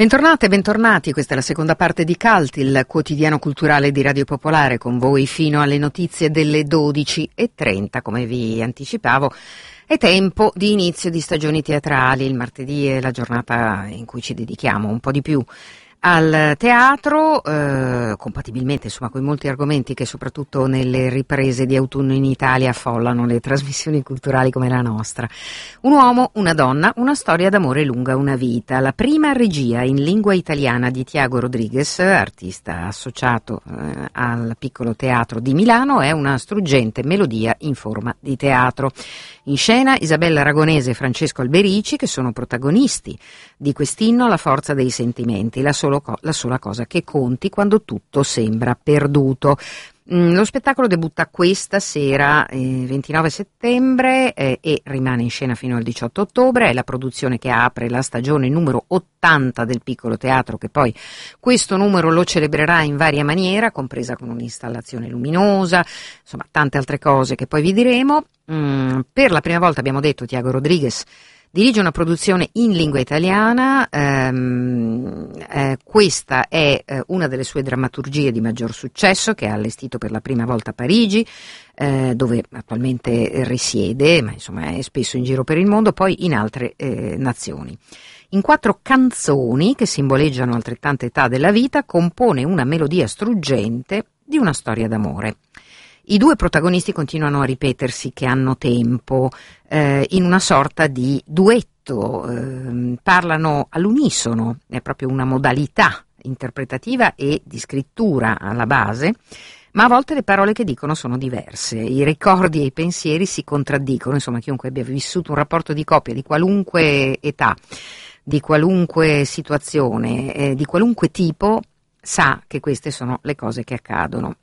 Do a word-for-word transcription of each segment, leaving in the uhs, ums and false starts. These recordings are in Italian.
Bentornate e bentornati, questa è la seconda parte di Cult, il quotidiano culturale di Radio Popolare, con voi fino alle notizie delle dodici e trenta, come vi anticipavo. È tempo di inizio di stagioni teatrali, il martedì è la giornata in cui ci dedichiamo un po' di più al teatro, eh, compatibilmente insomma con molti argomenti che soprattutto nelle riprese di autunno in Italia affollano le trasmissioni culturali come la nostra. Un uomo, una donna, una storia d'amore lunga una vita. La prima regia in lingua italiana di Tiago Rodriguez, artista associato eh, al Piccolo Teatro di Milano, è una struggente melodia in forma di teatro. In scena Isabella Aragonese e Francesco Alberici, che sono protagonisti di quest'inno alla forza dei sentimenti, la, solo co- la sola cosa che conti quando tutto sembra perduto. Mm, lo spettacolo debutta questa sera, eh, ventinove settembre, eh, e rimane in scena fino al diciotto ottobre. È la produzione che apre la stagione numero ottanta del Piccolo Teatro, che poi questo numero lo celebrerà in varia maniera, compresa con un'installazione luminosa, insomma tante altre cose che poi vi diremo. Mm, per la prima volta, abbiamo detto, Tiago Rodriguez dirige una produzione in lingua italiana, ehm, eh, questa è eh, una delle sue drammaturgie di maggior successo, che ha allestito per la prima volta a Parigi, eh, dove attualmente risiede, ma insomma è spesso in giro per il mondo, poi in altre eh, nazioni. In quattro canzoni, che simboleggiano altrettante età della vita, compone una melodia struggente di una storia d'amore. I due protagonisti continuano a ripetersi che hanno tempo, eh, in una sorta di duetto, eh, parlano all'unisono, è proprio una modalità interpretativa e di scrittura alla base, ma a volte le parole che dicono sono diverse, i ricordi e i pensieri si contraddicono. Insomma, chiunque abbia vissuto un rapporto di coppia di qualunque età, di qualunque situazione, eh, di qualunque tipo, sa che queste sono le cose che accadono.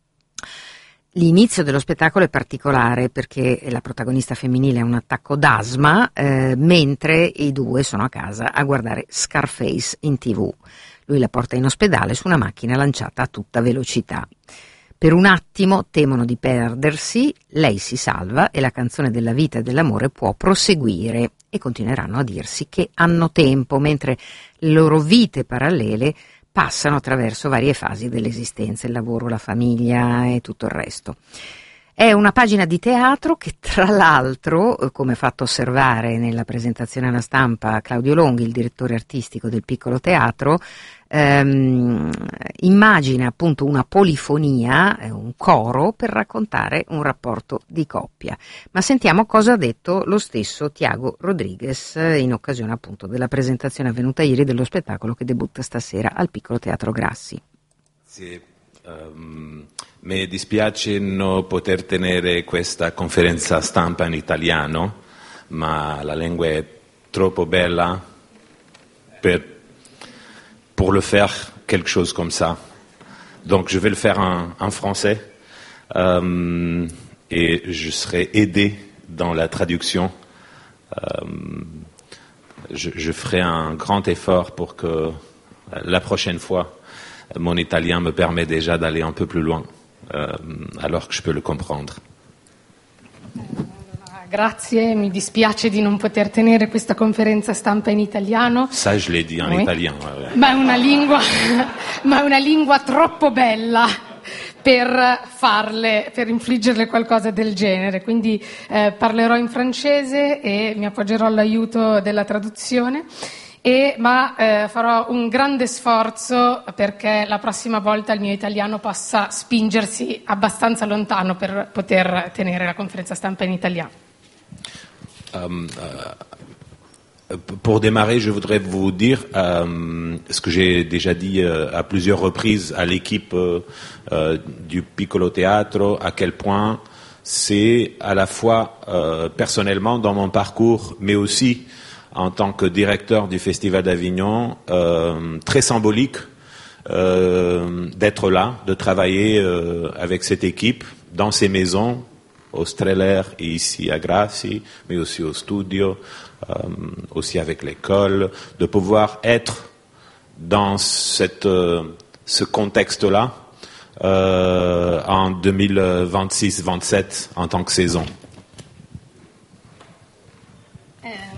L'inizio dello spettacolo è particolare perché la protagonista femminile ha un attacco d'asma, eh, mentre i due sono a casa a guardare Scarface in tivù. Lui la porta in ospedale su una macchina lanciata a tutta velocità. Per un attimo temono di perdersi, lei si salva e la canzone della vita e dell'amore può proseguire, e continueranno a dirsi che hanno tempo, mentre le loro vite parallele passano attraverso varie fasi dell'esistenza, il lavoro, la famiglia e tutto il resto. È una pagina di teatro che, tra l'altro, come ha fatto osservare nella presentazione alla stampa Claudio Longhi, il direttore artistico del Piccolo Teatro, ehm, immagina appunto una polifonia, un coro per raccontare un rapporto di coppia. Ma sentiamo cosa ha detto lo stesso Tiago Rodriguez in occasione appunto della presentazione avvenuta ieri dello spettacolo che debutta stasera al Piccolo Teatro Grassi. Sì. Um, mi dispiace non poter tenere questa conferenza stampa in italiano, ma la lingua è troppo bella per, pour le faire quelque chose comme ça. Donc je vais le faire en, en français um, et je serai aidé dans la traduction. Um, je, je ferai un grand effort pour que la prochaine fois mon italien me permet déjà d'aller un peu plus loin, euh, alors que je peux le comprendre. Grazie, mi dispiace di non poter tenere questa conferenza stampa in italiano. Ça, je l'ai dit en oui. italien. Ouais. Ma è una lingua, ma è una lingua troppo bella per farle, per infliggerle qualcosa del genere. Quindi eh, parlerò in francese e mi appoggerò all'aiuto della traduzione. E, ma eh, farò un grande sforzo perché la prossima volta il mio italiano possa spingersi abbastanza lontano per poter tenere la conferenza stampa in italiano. Um, uh, pour démarrer, je voudrais vous dire um, ce que j'ai déjà dit uh, à plusieurs reprises à l'équipe uh, uh, du Piccolo Teatro, à quel point c'est à la fois uh, personnellement dans mon parcours, mais aussi en tant que directeur du Festival d'Avignon, euh, très symbolique euh, d'être là, de travailler euh, avec cette équipe dans ces maisons, au Streller et ici à Grassi, mais aussi au studio, euh, aussi avec l'école, de pouvoir être dans cette, euh, ce contexte-là euh, en deux mille vingt-six vingt-sept en tant que saison.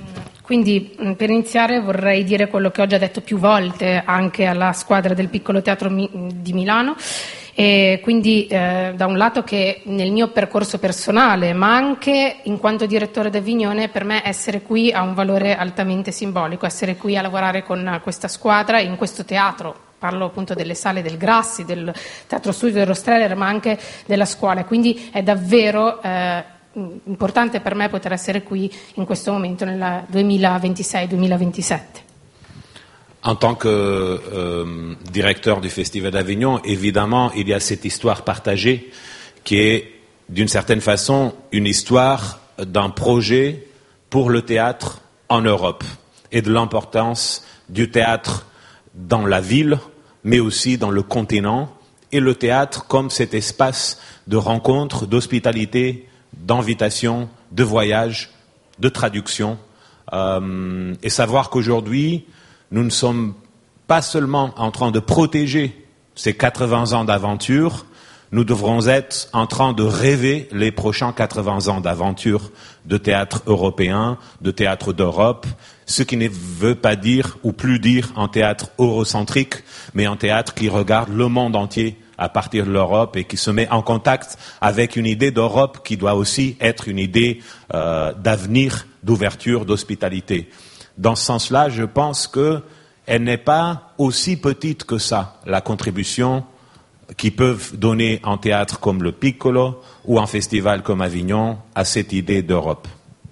Quindi per iniziare vorrei dire quello che ho già detto più volte anche alla squadra del Piccolo Teatro di Milano, e quindi eh, da un lato che nel mio percorso personale, ma anche in quanto direttore d'Avignone, per me essere qui ha un valore altamente simbolico, essere qui a lavorare con questa squadra in questo teatro. Parlo appunto delle sale del Grassi, del Teatro Studio dello Streller, ma anche della scuola, quindi è davvero eh, importante per me poter essere qui in questo momento nel duemilaventisei duemilaventisette. En tant que euh, directeur du Festival d'Avignon, évidemment, il y a cette histoire partagée qui est, d'une certaine façon, une histoire d'un projet pour le théâtre en Europe et de l'importance du théâtre dans la ville, mais aussi dans le continent, et le théâtre comme cet espace de rencontre, d'hospitalité, d'invitation, de voyage, de traduction, euh, et savoir qu'aujourd'hui, nous ne sommes pas seulement en train de protéger ces quatre-vingts ans d'aventure, nous devrons être en train de rêver les prochains quatre-vingts ans d'aventure de théâtre européen, de théâtre d'Europe, ce qui ne veut pas dire ou plus dire un théâtre eurocentrique, mais un théâtre qui regarde le monde entier à partir de l'Europe et qui se met en contact avec une idée d'Europe qui doit aussi être une idée euh, d'avenir, d'ouverture, d'hospitalité. Dans ce sens-là, je pense qu'elle n'est pas aussi petite que ça, la contribution qu'ils peuvent donner un théâtre comme le Piccolo ou un festival comme Avignon à cette idée d'Europe.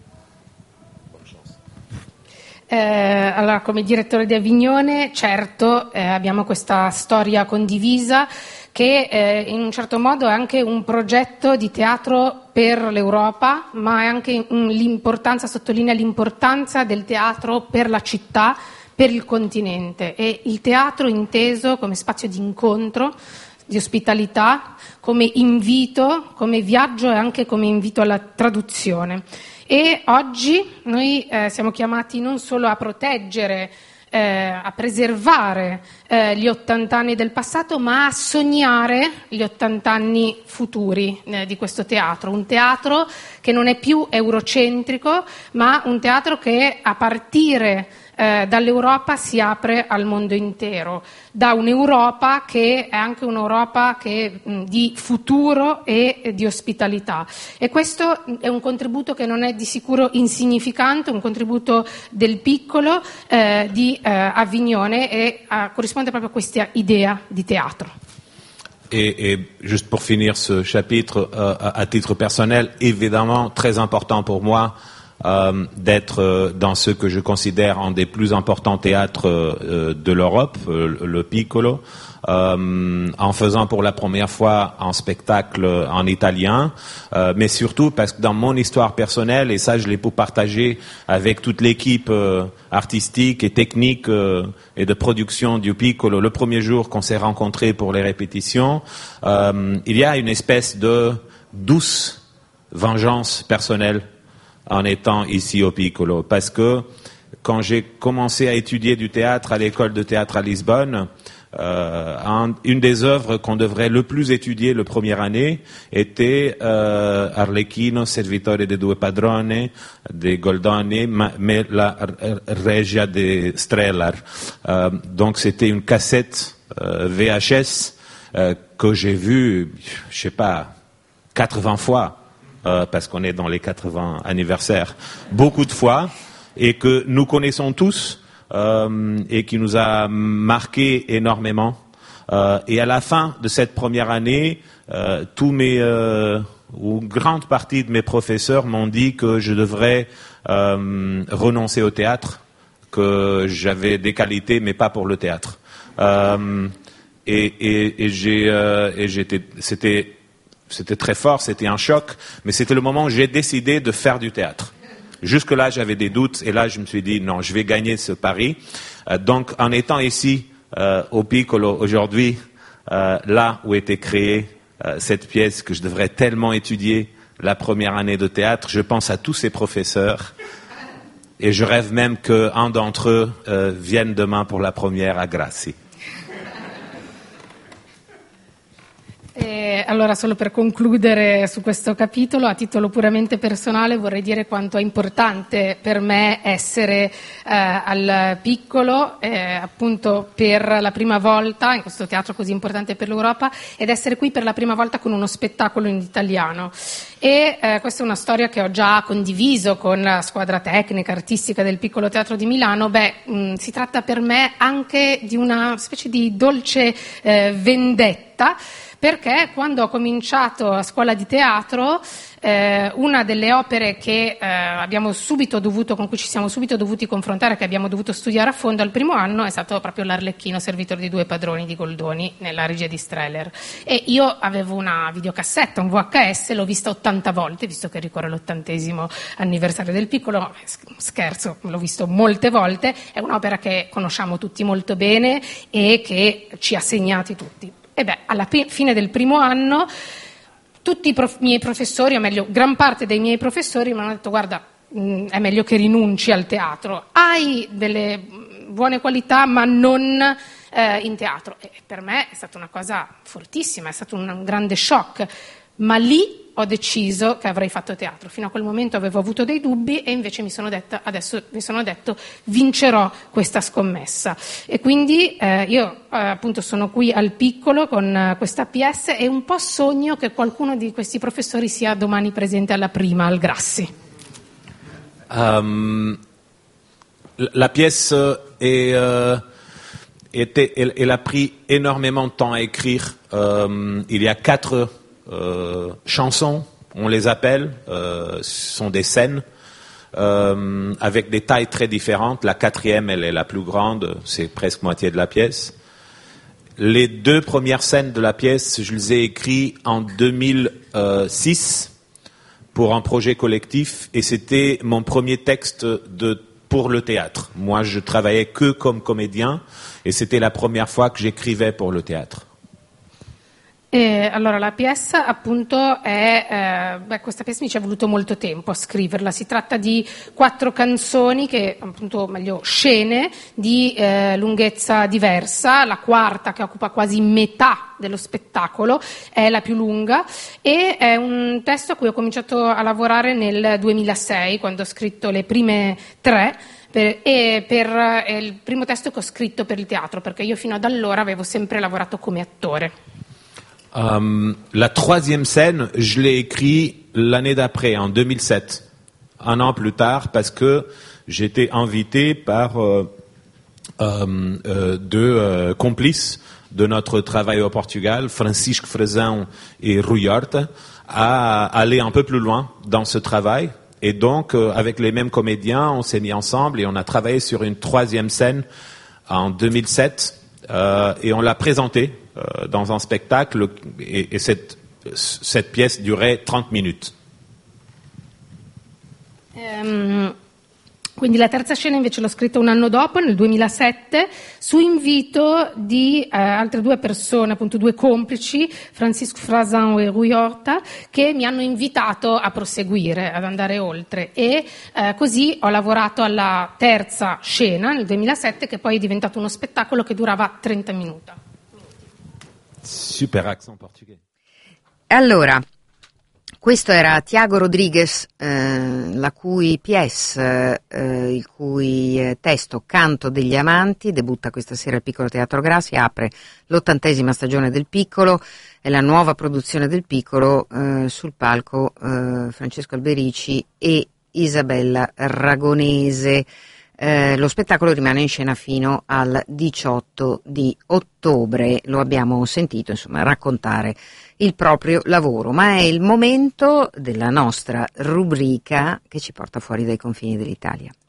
Eh, allora, come direttore di Avignone, certo, eh, abbiamo questa storia condivisa che eh, in un certo modo è anche un progetto di teatro per l'Europa, ma è anche l'importanza, sottolinea l'importanza del teatro per la città, per il continente, e il teatro inteso come spazio di incontro, di ospitalità, come invito, come viaggio e anche come invito alla traduzione. E oggi noi eh, siamo chiamati non solo a proteggere, eh, a preservare eh, gli ottant'anni del passato, ma a sognare gli ottant'anni futuri eh, di questo teatro. Un teatro che non è più eurocentrico, ma un teatro che a partire eh, dall'Europa si apre al mondo intero, da un'Europa che è anche un'Europa che, mh, di futuro e eh, di ospitalità. E questo è un contributo che non è di sicuro insignificante, un contributo del Piccolo eh, di eh, Avignone, e eh, corrisponde proprio a questa idea di teatro. Et, et juste pour finir ce chapitre, euh, à, à titre personnel, évidemment très important pour moi euh, d'être euh, dans ce que je considère un des plus importants théâtres euh, de l'Europe, euh, le Piccolo, euh, en faisant pour la première fois un spectacle en italien, euh, mais surtout parce que dans mon histoire personnelle, et ça je l'ai pu partager avec toute l'équipe euh, artistique et technique euh, et de production du Piccolo, le premier jour qu'on s'est rencontrés pour les répétitions, euh, il y a une espèce de douce vengeance personnelle en étant ici au Piccolo, parce que quand j'ai commencé à étudier du théâtre à l'école de théâtre à Lisbonne, euh, un, une des œuvres qu'on devrait le plus étudier la première année était euh, Arlecchino, Servitore de due padrone, de Goldoni, mais la Regia de Strelar. Euh, donc c'était une cassette euh, V H S euh, que j'ai vue, je sais pas, quatre-vingts fois. Euh, parce qu'on est dans les quatre-vingts anniversaires, beaucoup de fois, et que nous connaissons tous, euh, et qui nous a marqué énormément. Euh, et à la fin de cette première année, euh, tous mes, euh, ou une grande partie de mes professeurs m'ont dit que je devrais euh, renoncer au théâtre, que j'avais des qualités, mais pas pour le théâtre. Euh, et, et, et j'ai, euh, et j'étais, c'était C'était très fort, c'était un choc, mais c'était le moment où j'ai décidé de faire du théâtre. Jusque-là, j'avais des doutes, et là, je me suis dit, non, je vais gagner ce pari. Euh, donc, en étant ici, euh, au Piccolo, aujourd'hui, euh, là où était créée euh, cette pièce que je devrais tellement étudier la première année de théâtre, je pense à tous ces professeurs, et je rêve même qu'un d'entre eux euh, vienne demain pour la première à Grassi. Eh, allora solo per concludere su questo capitolo, a titolo puramente personale vorrei dire quanto è importante per me essere eh, al Piccolo, eh, appunto per la prima volta, in questo teatro così importante per l'Europa, ed essere qui per la prima volta con uno spettacolo in italiano. E eh, questa è una storia che ho già condiviso con la squadra tecnica, artistica del Piccolo Teatro di Milano. Beh, mh, si tratta per me anche di una specie di dolce eh, vendetta, perché quando ho cominciato a scuola di teatro eh, una delle opere che eh, abbiamo subito dovuto, con cui ci siamo subito dovuti confrontare, che abbiamo dovuto studiare a fondo al primo anno, è stato proprio l'Arlecchino, servitore di due padroni di Goldoni, nella regia di Streller. E io avevo una videocassetta, un V H S, l'ho vista ottanta volte, visto che ricorre l'ottantesimo anniversario del Piccolo. Scherzo, l'ho visto molte volte. È un'opera che conosciamo tutti molto bene e che ci ha segnati tutti. E beh, alla fine del primo anno tutti i prof- miei professori, o meglio gran parte dei miei professori, mi hanno detto: guarda, mh, è meglio che rinunci al teatro, hai delle buone qualità ma non eh, in teatro. E per me è stata una cosa fortissima, è stato un, un grande shock, ma lì ho deciso che avrei fatto teatro. Fino a quel momento avevo avuto dei dubbi e invece mi sono detta, adesso mi sono detto vincerò questa scommessa. E quindi eh, io eh, appunto sono qui al Piccolo con eh, questa pièce e un po' sogno che qualcuno di questi professori sia domani presente alla prima al Grassi. Um, la pièce est, euh, était, elle, elle a pris énormément de temps à écrire. Um, il y a quatre Euh, chansons, on les appelle, euh, ce sont des scènes euh, avec des tailles très différentes. La quatrième, elle est la plus grande, c'est presque moitié de la pièce. Les deux premières scènes de la pièce, je les ai écrites en deux mille six pour un projet collectif et c'était mon premier texte de, pour le théâtre. Moi, je travaillais que comme comédien et c'était la première fois que j'écrivais pour le théâtre. E allora la pièce appunto è, eh, beh, questa pièce mi ci è voluto molto tempo a scriverla. Si tratta di quattro canzoni, che appunto, meglio, scene di eh, lunghezza diversa. La quarta, che occupa quasi metà dello spettacolo, è la più lunga e è un testo a cui ho cominciato a lavorare nel duemilasei, quando ho scritto le prime tre. Per, e per è il primo testo che ho scritto per il teatro, perché io fino ad allora avevo sempre lavorato come attore. Um, la troisième scène, je l'ai écrite l'année d'après, en deux mille sept, un an plus tard, parce que j'étais invité par euh, euh, euh, deux euh, complices de notre travail au Portugal, Francisco Frazão et Rui Horta, à aller un peu plus loin dans ce travail. Et donc, euh, avec les mêmes comédiens, on s'est mis ensemble et on a travaillé sur une troisième scène en deux mille sept euh, et on l'a présentée euh, dans un spectacle et, et cette, cette pièce durait trente minutes. Um... Quindi la terza scena invece l'ho scritta un anno dopo, nel duemilasette, su invito di eh, altre due persone, appunto due complici, Francisco Frazão e Rui Horta, che mi hanno invitato a proseguire, ad andare oltre. E eh, così ho lavorato alla terza scena, nel duemilasette, che poi è diventato uno spettacolo che durava trenta minuti. Super accent portoghese. Allora, questo era Tiago Rodrigues, eh, la cui pièce, eh, il cui eh, testo Canto degli Amanti debutta questa sera al Piccolo Teatro Grassi, apre l'ottantesima stagione del Piccolo, è la nuova produzione del Piccolo, eh, sul palco eh, Francesco Alberici e Isabella Ragonese. Eh, lo spettacolo rimane in scena fino al diciotto di ottobre, lo abbiamo sentito insomma raccontare il proprio lavoro, ma è il momento della nostra rubrica che ci porta fuori dai confini dell'Italia.